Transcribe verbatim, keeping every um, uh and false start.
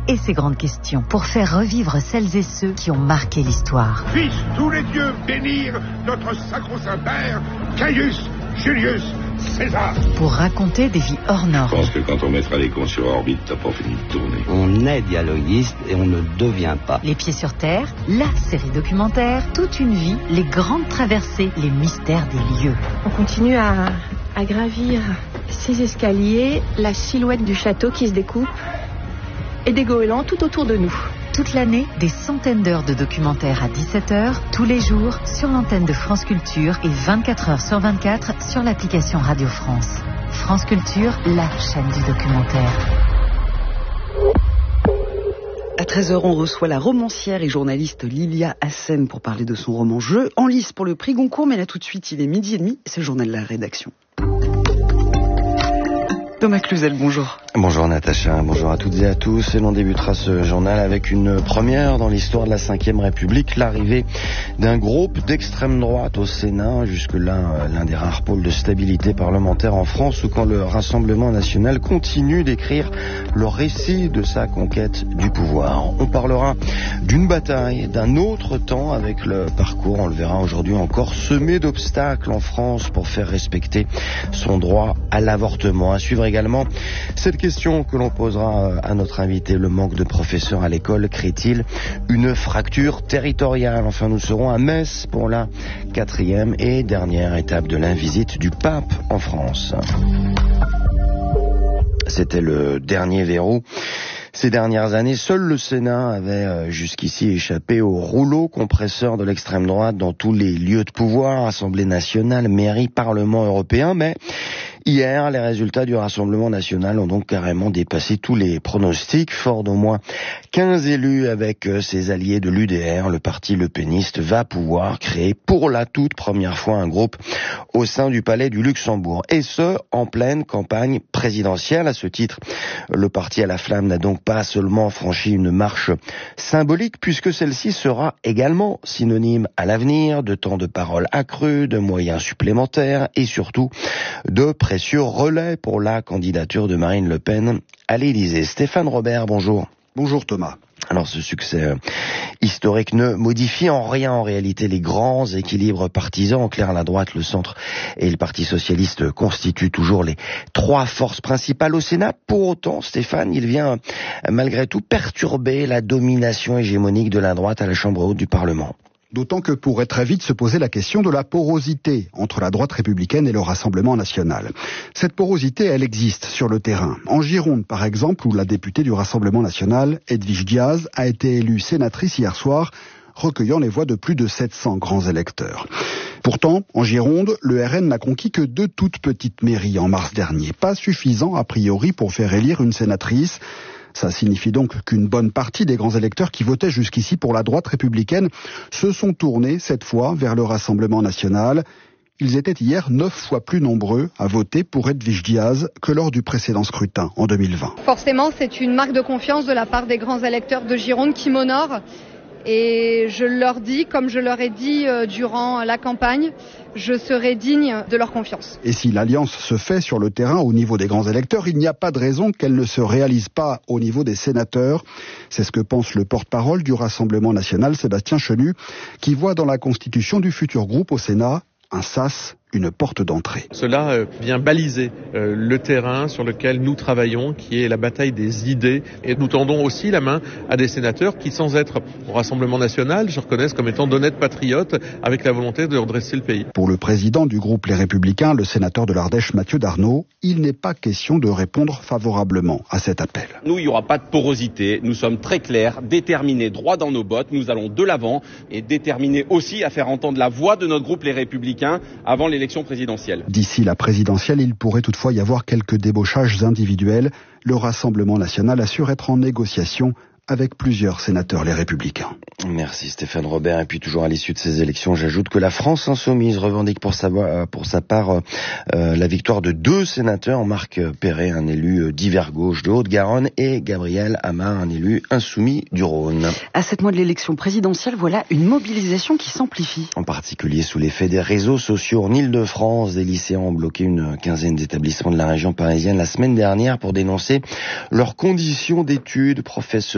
et ses grandes questions pour faire revivre celles et ceux qui ont marqué l'histoire. Puissent tous les dieux bénir notre sacro-saint père, Caius Julius César. Pour raconter des vies hors normes. Je pense que quand on mettra les comptes sur orbite, t'as pas fini de tourner. On est dialoguiste et on ne devient pas. Les pieds sur terre, la série documentaire, toute une vie, les grandes traversées, les mystères des lieux. On continue à, à gravir ces escaliers, la silhouette du château qui se découpe et des goélands tout autour de nous. Toute l'année, des centaines d'heures de documentaires à dix-sept heures, tous les jours, sur l'antenne de France Culture et vingt-quatre heures sur vingt-quatre sur l'application Radio France. France Culture, la chaîne du documentaire. À treize heures, on reçoit la romancière et journaliste Lilia Hassem pour parler de son roman Jeu, en lice pour le prix Goncourt, mais là tout de suite, il est midi et demi, c'est le journal de la rédaction. Thomas Cluzel, bonjour. Bonjour Natacha, bonjour à toutes et à tous. Et l'on débutera ce journal avec une première dans l'histoire de la cinquième République, l'arrivée d'un groupe d'extrême droite au Sénat, jusque-là l'un des rares pôles de stabilité parlementaire en France, où quand le Rassemblement national continue d'écrire le récit de sa conquête du pouvoir. On parlera d'une bataille, d'un autre temps avec le parcours, on le verra aujourd'hui encore, semé d'obstacles en France pour faire respecter son droit à l'avortement. À suivre également cette question que l'on posera à notre invité, le manque de professeurs à l'école crée-t-il une fracture territoriale? Enfin, nous serons à Metz pour la quatrième et dernière étape de la visite du pape en France. C'était le dernier verrou. Ces dernières années, seul le Sénat avait jusqu'ici échappé au rouleau compresseur de l'extrême droite dans tous les lieux de pouvoir, Assemblée nationale, mairie, Parlement européen, mais hier, les résultats du Rassemblement national ont donc carrément dépassé tous les pronostics. Fort d'au moins quinze élus avec ses alliés de l'U D R, le parti lepéniste va pouvoir créer pour la toute première fois un groupe au sein du Palais du Luxembourg. Et ce, en pleine campagne présidentielle. À ce titre, le parti à la flamme n'a donc pas seulement franchi une marche symbolique, puisque celle-ci sera également synonyme à l'avenir de temps de parole accrus, de moyens supplémentaires et surtout de précieux relais pour la candidature de Marine Le Pen à l'Élysée. Stéphane Robert, bonjour. Bonjour Thomas. Alors ce succès euh, historique ne modifie en rien en réalité les grands équilibres partisans. En clair, la droite, le centre et le Parti socialiste constituent toujours les trois forces principales au Sénat. Pour autant, Stéphane, il vient malgré tout perturber la domination hégémonique de la droite à la Chambre haute du Parlement. D'autant que pourrait très vite se poser la question de la porosité entre la droite républicaine et le Rassemblement national. Cette porosité, elle existe sur le terrain. En Gironde, par exemple, où la députée du Rassemblement national, Edwige Diaz, a été élue sénatrice hier soir, recueillant les voix de plus de sept cents grands électeurs. Pourtant, en Gironde, le R N n'a conquis que deux toutes petites mairies en mars dernier. Pas suffisant, a priori, pour faire élire une sénatrice. Ça signifie donc qu'une bonne partie des grands électeurs qui votaient jusqu'ici pour la droite républicaine se sont tournés cette fois vers le Rassemblement national. Ils étaient hier neuf fois plus nombreux à voter pour Edwige Diaz que lors du précédent scrutin en deux mille vingt. Forcément, c'est une marque de confiance de la part des grands électeurs de Gironde qui m'honorent. Et je leur dis, comme je leur ai dit euh, durant la campagne, je serai digne de leur confiance. Et si l'alliance se fait sur le terrain au niveau des grands électeurs, il n'y a pas de raison qu'elle ne se réalise pas au niveau des sénateurs. C'est ce que pense le porte-parole du Rassemblement national, Sébastien Chenu, qui voit dans la constitution du futur groupe au Sénat un sas, une porte d'entrée. Cela euh, vient baliser euh, le terrain sur lequel nous travaillons, qui est la bataille des idées. Et nous tendons aussi la main à des sénateurs qui, sans être au Rassemblement national, se reconnaissent comme étant d'honnêtes patriotes avec la volonté de redresser le pays. Pour le président du groupe Les Républicains, le sénateur de l'Ardèche, Mathieu Darnaud, il n'est pas question de répondre favorablement à cet appel. Nous, il n'y aura pas de porosité. Nous sommes très clairs, déterminés, droits dans nos bottes. Nous allons de l'avant et déterminés aussi à faire entendre la voix de notre groupe Les Républicains avant les l'élection présidentielle. D'ici la présidentielle, il pourrait toutefois y avoir quelques débauchages individuels. Le Rassemblement national assure être en négociation avec plusieurs sénateurs les Républicains. Merci Stéphane Robert. Et puis toujours à l'issue de ces élections, j'ajoute que la France insoumise revendique pour sa, pour sa part euh, la victoire de deux sénateurs, Marc Perret, un élu d'hiver gauche de Haute-Garonne, et Gabriel Amar, un élu insoumis du Rhône. À sept mois de l'élection présidentielle, voilà une mobilisation qui s'amplifie. En particulier sous l'effet des réseaux sociaux. En Île-de-France, des lycéens ont bloqué une quinzaine d'établissements de la région parisienne la semaine dernière pour dénoncer leurs conditions d'études. Professeurs